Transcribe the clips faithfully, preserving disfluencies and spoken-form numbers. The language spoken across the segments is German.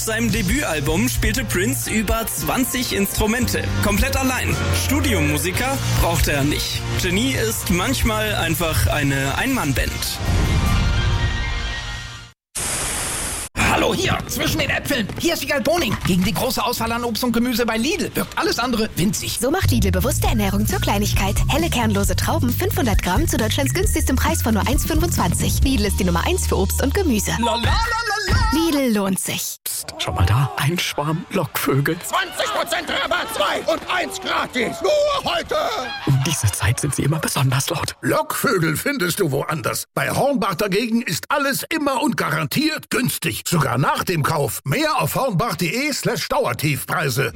seinem Debütalbum spielte Prince über zwanzig Instrumente. Komplett allein. Studiomusiker brauchte er nicht. Genie ist manchmal einfach eine Einmannband. Hallo hier, zwischen den Äpfeln. Hier ist Wiegald Boning. Gegen die große Auswahl an Obst und Gemüse bei Lidl wirkt alles andere winzig. So macht Lidl bewusste Ernährung zur Kleinigkeit. Helle kernlose Trauben, fünfhundert Gramm zu Deutschlands günstigstem Preis von nur eins Komma fünfundzwanzig. Lidl ist die Nummer eins für Obst und Gemüse. La, la, la, la, la. Lidl lohnt sich. Psst, schau mal da. Ein Schwarm Lockvögel. zwanzig Prozent Rabatt, zwei und eins gratis. Nur heute. Um diese Zeit sind sie immer besonders laut. Lockvögel findest du woanders. Bei Hornbach dagegen ist alles immer und garantiert günstig. Sogar nach dem Kauf. Mehr auf hornbach.de slash Dauertiefpreise.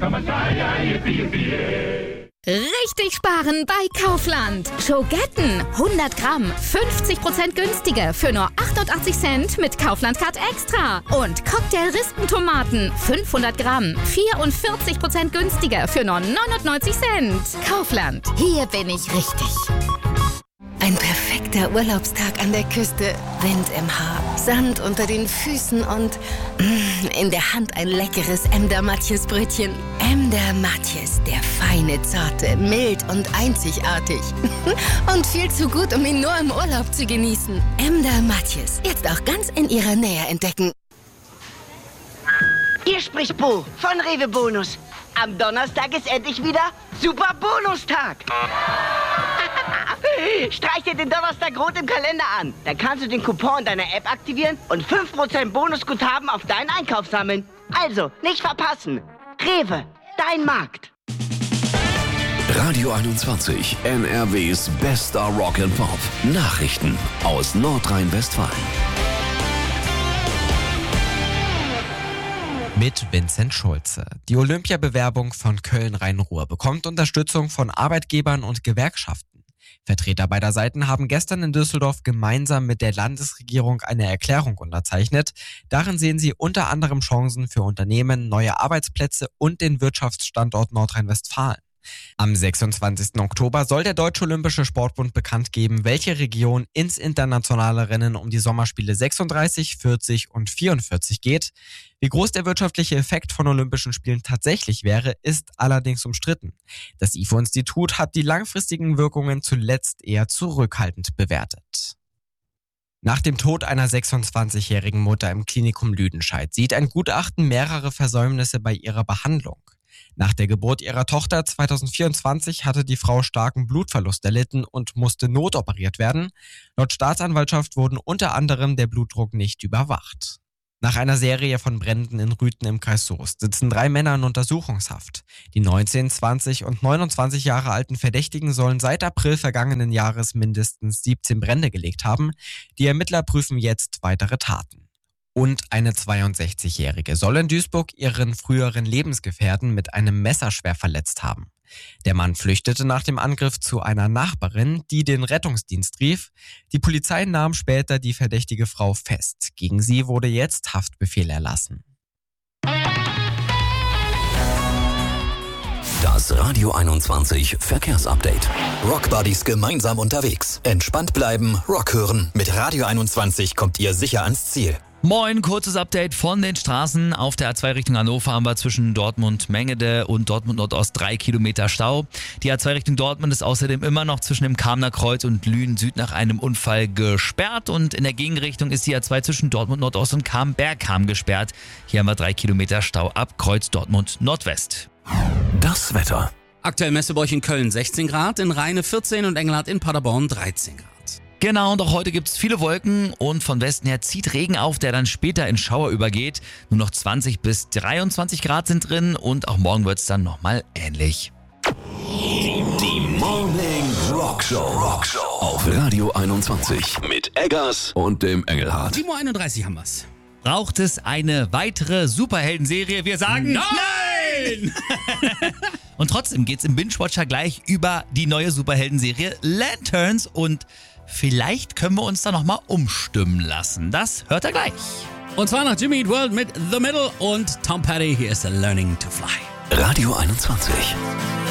Richtig sparen bei Kaufland. Schogetten hundert Gramm, fünfzig Prozent günstiger für nur achtundachtzig Cent mit Kaufland Card Extra. Und Cocktail-Rispentomaten fünfhundert Gramm, vierundvierzig Prozent günstiger für nur neunundneunzig Cent. Kaufland, hier bin ich richtig. Ein perfekter Urlaubstag an der Küste. Wind im Haar, Sand unter den Füßen und mm, in der Hand ein leckeres Emder Matjes Brötchen. Emder Matjes, der feine, zarte, mild und einzigartig. Und viel zu gut, um ihn nur im Urlaub zu genießen. Emder Matjes, jetzt auch ganz in ihrer Nähe entdecken. Hier spricht Bo von Rewe Bonus. Am Donnerstag ist endlich wieder Super Bonustag. Streich dir den Donnerstag rot im Kalender an. Dann kannst du den Coupon deiner App aktivieren und fünf Prozent Bonusguthaben auf deinen Einkauf sammeln. Also, nicht verpassen. Rewe, dein Markt. Radio einundzwanzig, N R Ws bester Rock and Pop. Nachrichten aus Nordrhein-Westfalen. Mit Vincent Schulze. Die Olympiabewerbung von Köln-Rhein-Ruhr bekommt Unterstützung von Arbeitgebern und Gewerkschaften. Vertreter beider Seiten haben gestern in Düsseldorf gemeinsam mit der Landesregierung eine Erklärung unterzeichnet. Darin sehen sie unter anderem Chancen für Unternehmen, neue Arbeitsplätze und den Wirtschaftsstandort Nordrhein-Westfalen. Am sechsundzwanzigsten Oktober soll der Deutsche Olympische Sportbund bekannt geben, welche Region ins internationale Rennen um die Sommerspiele sechsunddreißig, vierzig und vierundvierzig geht. Wie groß der wirtschaftliche Effekt von Olympischen Spielen tatsächlich wäre, ist allerdings umstritten. Das I F O-Institut hat die langfristigen Wirkungen zuletzt eher zurückhaltend bewertet. Nach dem Tod einer sechsundzwanzigjährigen Mutter im Klinikum Lüdenscheid sieht ein Gutachten mehrere Versäumnisse bei ihrer Behandlung. Nach der Geburt ihrer Tochter zweitausendvierundzwanzig hatte die Frau starken Blutverlust erlitten und musste notoperiert werden. Laut Staatsanwaltschaft wurden unter anderem der Blutdruck nicht überwacht. Nach einer Serie von Bränden in Rüthen im Kreis Soest sitzen drei Männer in Untersuchungshaft. Die neunzehn, zwanzig und neunundzwanzig Jahre alten Verdächtigen sollen seit April vergangenen Jahres mindestens siebzehn Brände gelegt haben. Die Ermittler prüfen jetzt weitere Taten. Und eine zweiundsechzigjährige soll in Duisburg ihren früheren Lebensgefährten mit einem Messer schwer verletzt haben. Der Mann flüchtete nach dem Angriff zu einer Nachbarin, die den Rettungsdienst rief. Die Polizei nahm später die verdächtige Frau fest. Gegen sie wurde jetzt Haftbefehl erlassen. Das Radio einundzwanzig Verkehrsupdate. Rockbuddies gemeinsam unterwegs. Entspannt bleiben, Rock hören. Mit Radio einundzwanzig kommt ihr sicher ans Ziel. Moin, kurzes Update von den Straßen. Auf der A zwei Richtung Hannover haben wir zwischen Dortmund-Mengede und Dortmund-Nordost drei Kilometer Stau. Die A zwei Richtung Dortmund ist außerdem immer noch zwischen dem Kamener Kreuz und Lünen-Süd nach einem Unfall gesperrt. Und in der Gegenrichtung ist die A zwei zwischen Dortmund-Nordost und Kam-Bergham gesperrt. Hier haben wir drei Kilometer Stau ab Kreuz Dortmund-Nordwest. Das Wetter. Aktuell Messebäuch in Köln sechzehn Grad, in Rheine vierzehn und Engelhardt in Paderborn dreizehn Grad. Genau, und auch heute gibt's viele Wolken und von Westen her zieht Regen auf, der dann später in Schauer übergeht. Nur noch zwanzig bis dreiundzwanzig Grad sind drin und auch morgen wird's dann nochmal ähnlich. Die, die Morning Rock Show. Rock Show auf Radio einundzwanzig mit Eggers und dem Engelhardt. sieben Uhr einunddreißig haben wir's. Braucht es eine weitere Superheldenserie? Wir sagen Nein! Nein! Und trotzdem geht's im Binge-Watcher gleich über die neue Superheldenserie Lanterns und vielleicht können wir uns da nochmal umstimmen lassen. Das hört er gleich. Und zwar nach Jimmy Eat World mit The Middle und Tom Petty. Hier ist Learning to Fly. Radio einundzwanzig.